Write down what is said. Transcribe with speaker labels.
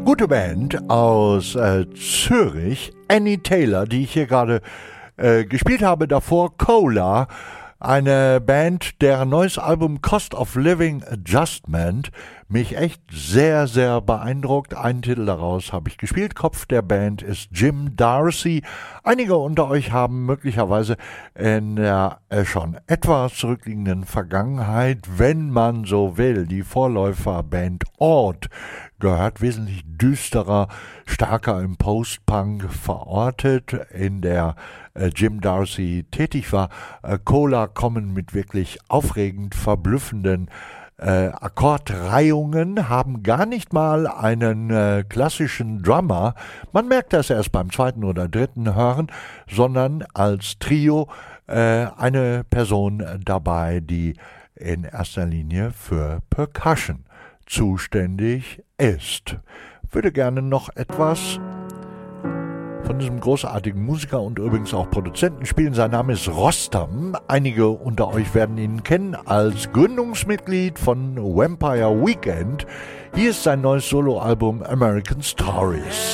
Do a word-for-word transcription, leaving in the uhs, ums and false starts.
Speaker 1: gute Band aus äh, Zürich, Annie Taylor, die ich hier gerade äh, gespielt habe. Davor Cola, eine Band, deren neues Album Cost of Living Adjustment mich echt sehr, sehr beeindruckt. Einen Titel daraus habe ich gespielt. Kopf der Band ist Jim Darcy. Einige unter euch haben möglicherweise in der äh, schon etwas zurückliegenden Vergangenheit, wenn man so will, die Vorläuferband Ord gehört, wesentlich düsterer, stärker im Post-Punk verortet, in der äh, Jim Darcy tätig war. Äh, Cola kommen mit wirklich aufregend verblüffenden äh, Akkordreihungen, haben gar nicht mal einen äh, klassischen Drummer. Man merkt das erst beim zweiten oder dritten Hören, sondern als Trio äh, eine Person dabei, die in erster Linie für Percussion zuständig ist. Würde gerne noch etwas von diesem großartigen Musiker und übrigens auch Produzenten spielen. Sein Name ist Rostam. Einige unter euch werden ihn kennen als Gründungsmitglied von Vampire Weekend. Hier ist sein neues Soloalbum American Stories.